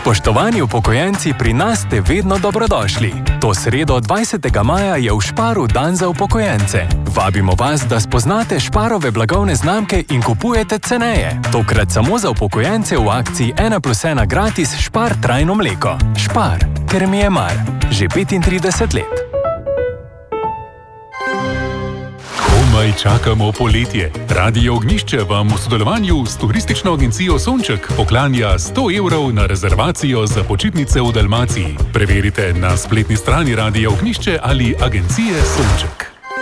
Spoštovani upokojenci, pri nas ste vedno dobrodošli. To sredo 20. maja je v Sparu dan za upokojence. Vabimo vas, da spoznate Sparove blagovne znamke in kupujete ceneje. Tokrat samo za upokojence v akciji 1+1 gratis Spar trajno mleko. Spar, ker mi je mar. Že 35 let. Komaj čakamo poletje. Radio Ognjišče vam v sodelovanju s turistično agencijo Sonček poklanja 100 evrov na rezervacijo za počitnice v Dalmaciji. Preverite na spletni strani Radio Ognjišče ali agencije Sonček.